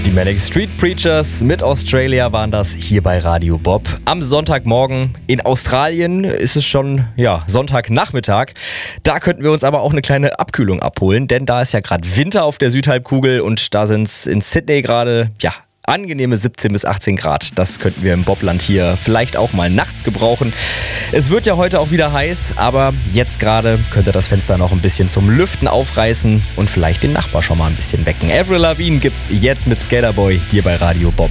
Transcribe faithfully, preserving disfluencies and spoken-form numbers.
Die Manic Street Preachers mit Australia waren das hier bei Radio Bob. Am Sonntagmorgen in Australien ist es schon ja, Sonntagnachmittag. Da könnten wir uns aber auch eine kleine Abkühlung abholen, denn da ist ja gerade Winter auf der Südhalbkugel und da sind es in Sydney gerade ja, angenehme siebzehn bis achtzehn Grad. Das könnten wir im Bobland hier vielleicht auch mal nachts gebrauchen. Es wird ja heute auch wieder heiß, aber jetzt gerade könnt ihr das Fenster noch ein bisschen zum Lüften aufreißen und vielleicht den Nachbar schon mal ein bisschen wecken. Avril Lavigne gibt's jetzt mit Skaterboy hier bei Radio Bob.